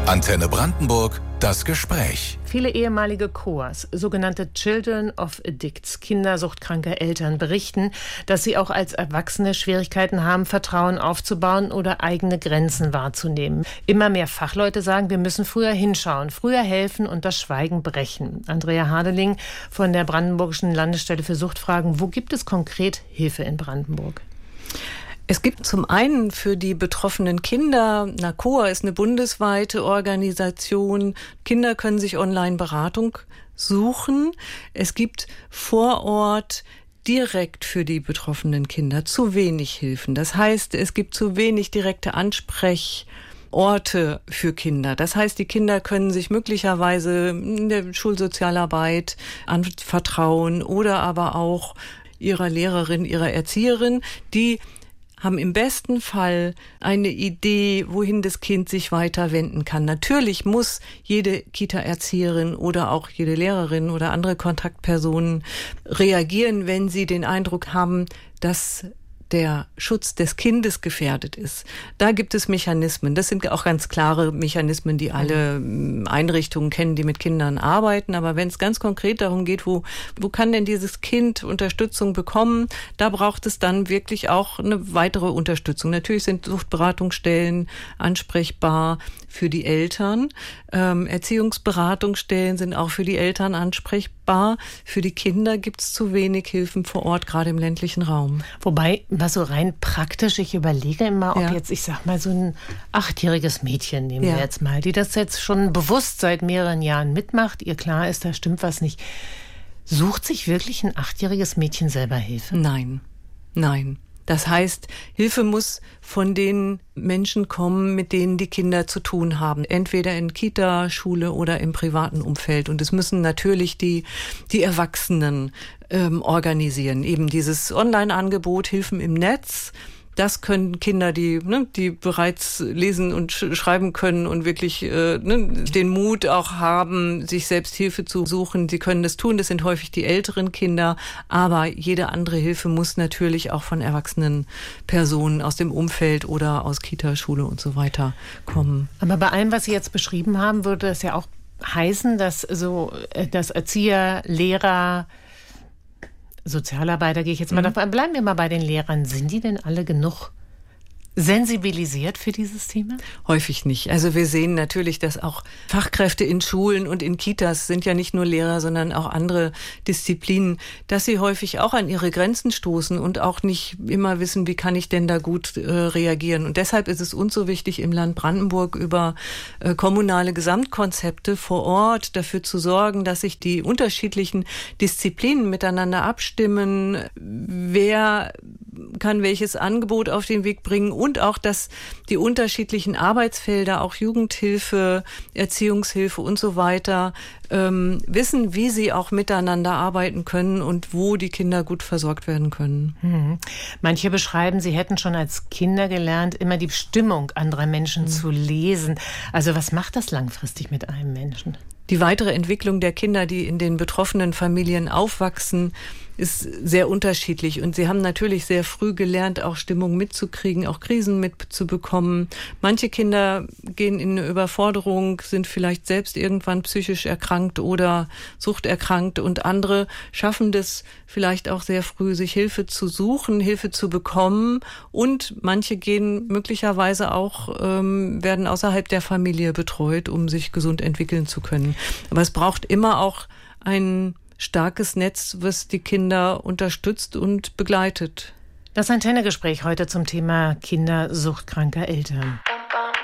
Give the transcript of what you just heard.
Antenne Brandenburg, das Gespräch. Viele ehemalige COAs, sogenannte Children of Addicts, Kinder suchtkranker Eltern, berichten, dass sie auch als Erwachsene Schwierigkeiten haben, Vertrauen aufzubauen oder eigene Grenzen wahrzunehmen. Immer mehr Fachleute sagen, wir müssen früher hinschauen, früher helfen und das Schweigen brechen. Andrea Hadeling von der Brandenburgischen Landesstelle für Suchtfragen. Wo gibt es konkret Hilfe in Brandenburg? Es gibt zum einen für die betroffenen Kinder, COA ist eine bundesweite Organisation, Kinder können sich online Beratung suchen. Es gibt vor Ort direkt für die betroffenen Kinder zu wenig Hilfen. Das heißt, es gibt zu wenig direkte Ansprechorte für Kinder. Das heißt, die Kinder können sich möglicherweise in der Schulsozialarbeit anvertrauen oder aber auch ihrer Lehrerin, ihrer Erzieherin, die haben im besten Fall eine Idee, wohin das Kind sich weiter wenden kann. Natürlich muss jede Kita-Erzieherin oder auch jede Lehrerin oder andere Kontaktpersonen reagieren, wenn sie den Eindruck haben, dass der Schutz des Kindes gefährdet ist. Da gibt es Mechanismen. Das sind auch ganz klare Mechanismen, die alle Einrichtungen kennen, die mit Kindern arbeiten. Aber wenn es ganz konkret darum geht, wo kann denn dieses Kind Unterstützung bekommen, da braucht es dann wirklich auch eine weitere Unterstützung. Natürlich sind Suchtberatungsstellen ansprechbar für die Eltern. Erziehungsberatungsstellen sind auch für die Eltern ansprechbar. Für die Kinder gibt es zu wenig Hilfen vor Ort, gerade im ländlichen Raum. Wobei, was so rein praktisch, ich überlege immer, ob jetzt, ich sag mal, so ein 8-jähriges Mädchen, nehmen wir jetzt mal, die das jetzt schon bewusst seit mehreren Jahren mitmacht, ihr klar ist, da stimmt was nicht. Sucht sich wirklich ein 8-jähriges Mädchen selber Hilfe? Nein. Das heißt, Hilfe muss von den Menschen kommen, mit denen die Kinder zu tun haben. Entweder in Kita, Schule oder im privaten Umfeld. Und es müssen natürlich die Erwachsenen organisieren. Eben dieses Online-Angebot, Hilfen im Netz. Das können Kinder, die bereits lesen und schreiben können und wirklich den Mut auch haben, sich selbst Hilfe zu suchen. Sie können das tun. Das sind häufig die älteren Kinder. Aber jede andere Hilfe muss natürlich auch von erwachsenen Personen aus dem Umfeld oder aus Kita, Schule und so weiter kommen. Aber bei allem, was Sie jetzt beschrieben haben, würde das ja auch heißen, dass Erzieher, Lehrer, Sozialarbeiter, gehe ich jetzt mal davon. Bleiben wir mal bei den Lehrern. Sind die denn alle genug sensibilisiert für dieses Thema? Häufig nicht. Also wir sehen natürlich, dass auch Fachkräfte in Schulen und in Kitas sind ja nicht nur Lehrer, sondern auch andere Disziplinen, dass sie häufig auch an ihre Grenzen stoßen und auch nicht immer wissen, wie kann ich denn da gut reagieren. Und deshalb ist es uns so wichtig, im Land Brandenburg über kommunale Gesamtkonzepte vor Ort dafür zu sorgen, dass sich die unterschiedlichen Disziplinen miteinander abstimmen, wer kann welches Angebot auf den Weg bringen und auch, dass die unterschiedlichen Arbeitsfelder, auch Jugendhilfe, Erziehungshilfe und so weiter, wissen, wie sie auch miteinander arbeiten können und wo die Kinder gut versorgt werden können. Manche beschreiben, sie hätten schon als Kinder gelernt, immer die Stimmung anderer Menschen zu lesen. Also was macht das langfristig mit einem Menschen? Die weitere Entwicklung der Kinder, die in den betroffenen Familien aufwachsen, ist sehr unterschiedlich. Und sie haben natürlich sehr früh gelernt, auch Stimmung mitzukriegen, auch Krisen mitzubekommen. Manche Kinder gehen in eine Überforderung, sind vielleicht selbst irgendwann psychisch erkrankt oder suchterkrankt. Und andere schaffen das vielleicht auch sehr früh, sich Hilfe zu suchen, Hilfe zu bekommen. Und manche gehen möglicherweise auch, werden außerhalb der Familie betreut, um sich gesund entwickeln zu können. Aber es braucht immer auch ein starkes Netz, was die Kinder unterstützt und begleitet. Das Antenne-Gespräch heute zum Thema Kinder suchtkranker Eltern.